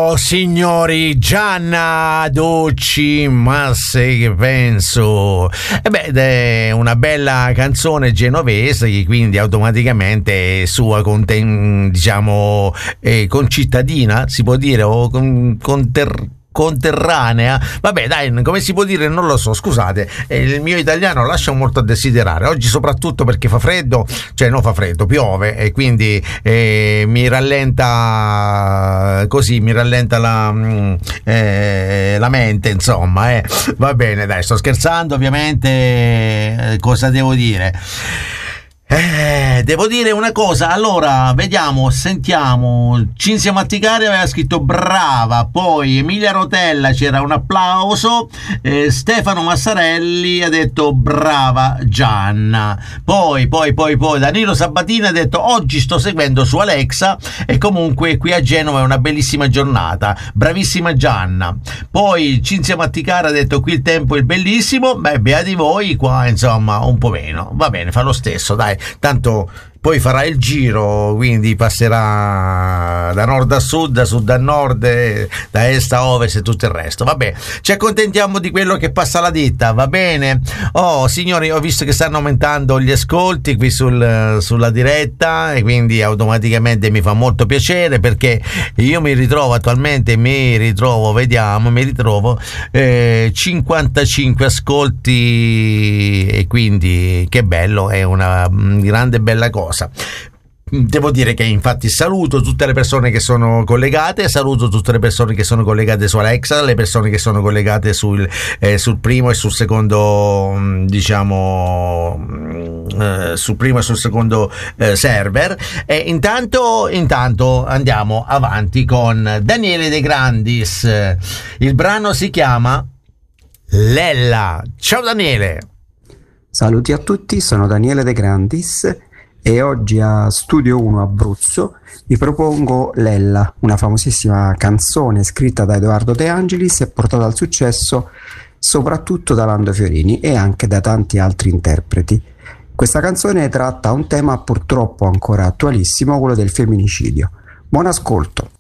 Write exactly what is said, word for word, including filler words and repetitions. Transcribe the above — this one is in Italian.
Oh signori, Gianna Ducci, ma sai che penso? E beh, è una bella canzone genovese che quindi automaticamente è sua conten- diciamo eh, concittadina, si può dire, o con, conter- conterranea. Vabbè, dai, come si può dire non lo so, scusate, eh, il mio italiano lascia molto a desiderare oggi, soprattutto perché fa freddo, cioè non fa freddo, piove, e quindi eh, mi rallenta così, mi rallenta la, eh, la mente, insomma, eh. Va bene, dai, sto scherzando ovviamente. Eh, cosa devo dire? Eh, devo dire una cosa, allora vediamo, sentiamo. Cinzia Matticari aveva scritto brava, poi Emilia Rotella c'era un applauso, eh, Stefano Massarelli ha detto brava Gianna, poi poi poi poi Danilo Sabatini ha detto oggi sto seguendo su Alexa e comunque qui a Genova è una bellissima giornata, bravissima Gianna. Poi Cinzia Matticari ha detto qui il tempo è bellissimo, beh beati voi, qua insomma un po' meno, va bene, fa lo stesso, dai, tanto poi farà il giro, quindi passerà da nord a sud, da sud a nord, da est a ovest e tutto il resto. Vabbè, ci accontentiamo di quello che passa la ditta, va bene? Oh signori, ho visto che stanno aumentando gli ascolti qui sul, sulla diretta e quindi automaticamente mi fa molto piacere, perché io mi ritrovo attualmente, mi ritrovo, vediamo, mi ritrovo eh, cinquantacinque ascolti, e quindi che bello, è una grande bella cosa. Devo dire che infatti saluto tutte le persone che sono collegate, saluto tutte le persone che sono collegate su Alexa, le persone che sono collegate sul, eh, sul primo e sul secondo, diciamo, eh, sul primo e sul secondo eh, server. E intanto, intanto andiamo avanti con Daniele De Grandis. Il brano si chiama Lella. Ciao Daniele. Saluti a tutti, sono Daniele De Grandis e oggi a Studio uno Abruzzo vi propongo Lella, una famosissima canzone scritta da Edoardo De Angelis e portata al successo soprattutto da Lando Fiorini e anche da tanti altri interpreti. Questa canzone tratta un tema purtroppo ancora attualissimo, quello del femminicidio. Buon ascolto.